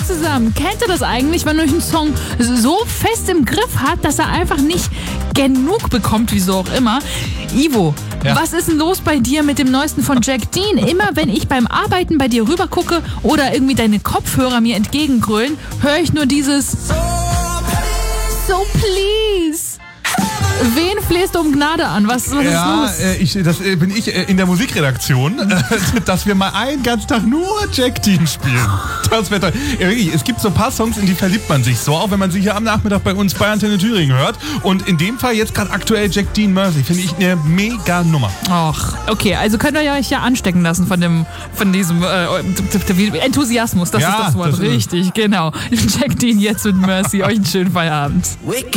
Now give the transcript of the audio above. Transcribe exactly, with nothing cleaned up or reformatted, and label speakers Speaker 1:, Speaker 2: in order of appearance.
Speaker 1: zusammen. Kennt ihr das eigentlich, wenn euch ein Song so fest im Griff hat, dass er einfach nicht genug bekommt, wieso auch immer? Ivo, ja. Was ist denn los bei dir mit dem Neuesten von Jack Dean? Immer wenn ich beim Arbeiten bei dir rüber gucke oder irgendwie deine Kopfhörer mir entgegengrölen, höre ich nur dieses So please. Wen flehst du um Gnade an? Was, was
Speaker 2: ja,
Speaker 1: ist los?
Speaker 2: Äh, ich, das äh, bin ich äh, in der Musikredaktion, äh, dass wir mal einen ganzen Tag nur Jack Dean spielen. Das wird toll. Ja, wirklich, es gibt so ein paar Songs, in die verliebt man sich so, auch wenn man sie hier am Nachmittag bei uns bei Antenne Thüringen hört. Und in dem Fall jetzt gerade aktuell Jack Dean Mercy. Finde ich eine mega Nummer.
Speaker 1: Ach, okay, also könnt ihr euch ja anstecken lassen von dem, von diesem äh, Enthusiasmus. Das
Speaker 2: ja,
Speaker 1: ist das Wort.
Speaker 2: Das
Speaker 1: Richtig, genau. Jack Dean jetzt mit Mercy. Euch einen schönen Feierabend.